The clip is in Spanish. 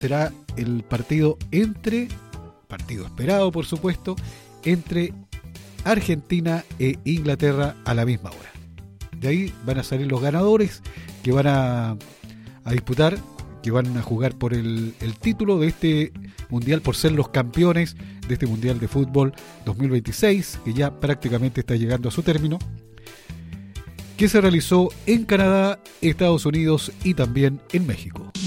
será el partido esperado por supuesto, entre Argentina e Inglaterra a la misma hora. De ahí van a salir los ganadores que van a disputar, que van a jugar por el título de este mundial, por ser los campeones de este mundial de fútbol 2026, que ya prácticamente está llegando a su término, que se realizó en Canadá, Estados Unidos y también en México.